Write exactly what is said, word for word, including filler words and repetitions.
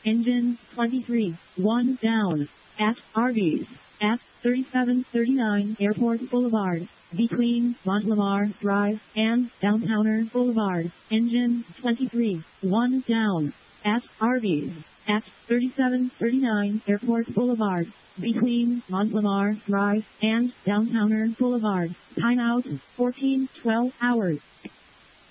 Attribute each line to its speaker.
Speaker 1: Engine twenty-three, one down. At Arby's. At thirty-seven thirty-nine Airport Boulevard. Between Mont Lamar Drive and Downtowner Boulevard. Engine twenty-three, one down. At Arby's. At thirty-seven thirty-nine Airport Boulevard. Between Mont Lamar Drive and Downtowner Boulevard. Timeout fourteen twelve hours.